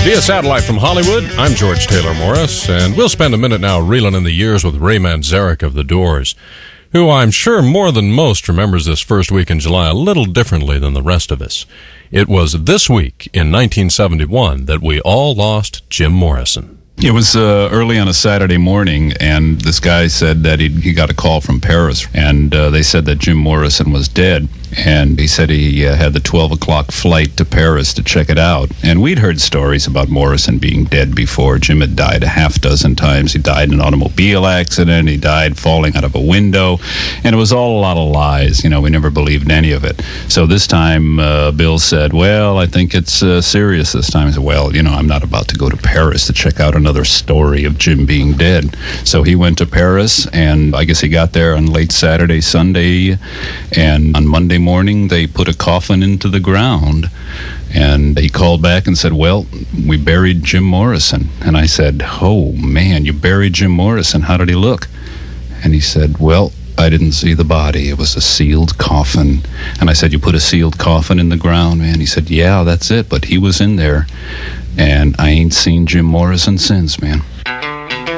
Via satellite from Hollywood, I'm George Taylor Morris, and we'll spend a minute now reeling in the years with Ray Manzarek of The Doors, who I'm sure more than most remembers this first week in July a little differently than the rest of us. It was this week in 1971 that we all lost Jim Morrison. It was early on a Saturday morning, and this guy said that he got a call from Paris, and they said that Jim Morrison was dead. And he said he had the 12 o'clock flight to Paris to check it out. And we'd heard stories about Morrison being dead before. Jim had died a half dozen times. He died in an automobile accident. He died falling out of a window. And it was all a lot of lies. You know, we never believed any of it. So this time, Bill said, well, I think it's serious this time. He said, well, you know, I'm not about to go to Paris to check out another story of Jim being dead. So he went to Paris, and I guess he got there on late Saturday, Sunday, and on Monday morning they put a coffin into the ground. And he called back and said, well, we buried Jim Morrison. And I said, oh man, you buried Jim Morrison, how did he look? And he said, well, I didn't see the body, it was a sealed coffin. And I said, you put a sealed coffin in the ground, man? He said, yeah, that's it, but he was in there, and I ain't seen Jim Morrison since, man.